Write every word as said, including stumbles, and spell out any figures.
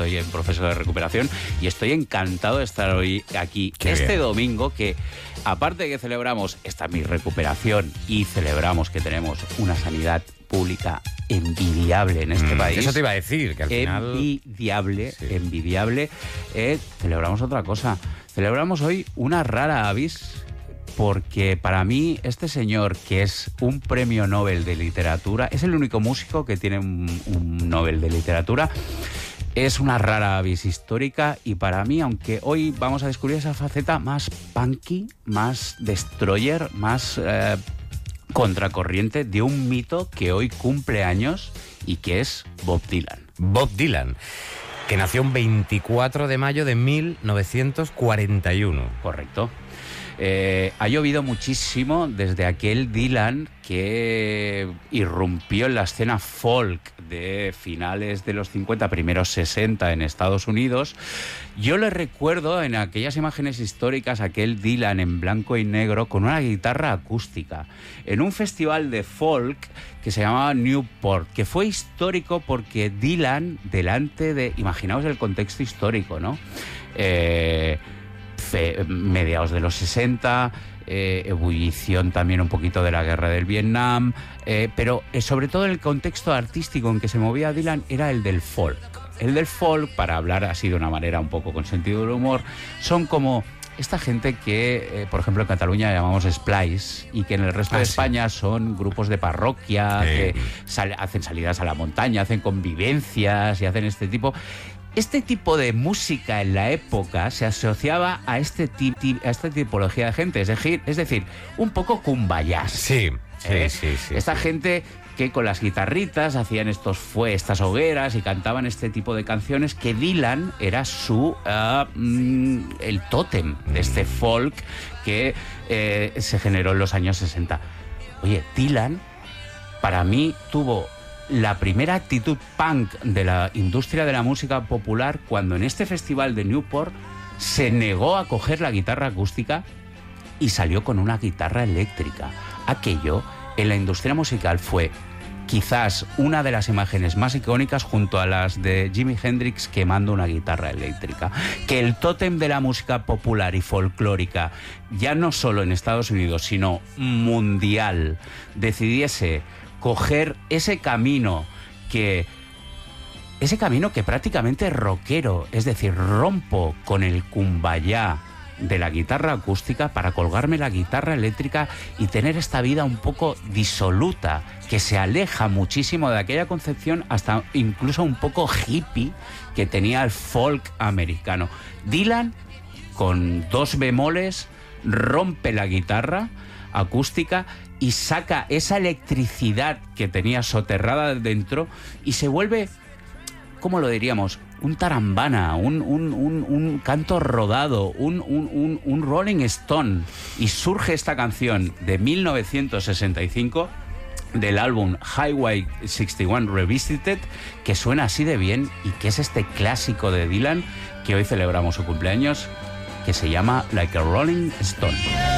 estoy en proceso de recuperación y estoy encantado de estar hoy aquí. Qué este bien. domingo que, aparte de que celebramos esta mi recuperación y celebramos que tenemos una sanidad pública envidiable en este Mm, país. Eso te iba a decir, que al final... Envidiable, Sí. envidiable. Eh, celebramos otra cosa. Celebramos hoy una rara avis, porque para mí este señor, que es un premio Nobel de literatura, es el único músico que tiene un, un Nobel de literatura. Es una rara avis histórica y para mí, aunque hoy vamos a descubrir esa faceta más punky, más destroyer, más eh, contracorriente de un mito que hoy cumple años y que es Bob Dylan. Bob Dylan, que nació un veinticuatro de mayo de mil novecientos cuarenta y uno. Correcto. Eh, ha llovido muchísimo desde aquel Dylan que irrumpió en la escena folk de finales de los cincuenta, primeros sesenta en Estados Unidos. Yo le recuerdo en aquellas imágenes históricas aquel Dylan en blanco y negro con una guitarra acústica en un festival de folk que se llamaba Newport, que fue histórico porque Dylan, delante de... Imaginaos el contexto histórico, ¿no? Eh... mediados de los sesenta, eh, ebullición también un poquito de la guerra del Vietnam, eh, pero eh, sobre todo el contexto artístico en que se movía Dylan era el del folk. El del folk, para hablar así de una manera un poco con sentido del humor, son como esta gente que, eh, por ejemplo, en Cataluña llamamos splice y que en el resto Ah, de sí. España son grupos de parroquia, Sí. que sal- hacen salidas a la montaña, hacen convivencias y hacen este tipo... Este tipo de música en la época se asociaba a, este ti- ti- a esta tipología de gente, es decir, es decir un poco cumbayás. Sí, sí, ¿eh? sí, sí. Esta sí. gente que con las guitarritas hacían estos fue estas hogueras y cantaban este tipo de canciones, que Dylan era su ah, mm, el tótem de este folk que eh, se generó en los años sesenta. Oye, Dylan para mí tuvo la primera actitud punk de la industria de la música popular cuando en este festival de Newport se negó a coger la guitarra acústica y salió con una guitarra eléctrica. Aquello en la industria musical fue quizás una de las imágenes más icónicas, junto a las de Jimi Hendrix quemando una guitarra eléctrica. Que el tótem de la música popular y folclórica, ya no solo en Estados Unidos, sino mundial, decidiese coger ese camino que... Ese camino que prácticamente es rockero, es decir, rompo con el cumbayá de la guitarra acústica para colgarme la guitarra eléctrica y tener esta vida un poco disoluta, que se aleja muchísimo de aquella concepción, hasta incluso un poco hippie que tenía el folk americano. Dylan, con dos bemoles, rompe la guitarra acústica y saca esa electricidad que tenía soterrada dentro y se vuelve, ¿cómo lo diríamos? Un tarambana, un, un, un, un canto rodado, un, un, un, un Rolling Stone. Y surge esta canción de mil novecientos sesenta y cinco del álbum Highway sesenta y uno Revisited, que suena así de bien y que es este clásico de Dylan que hoy celebramos su cumpleaños, que se llama Like a Rolling Stone.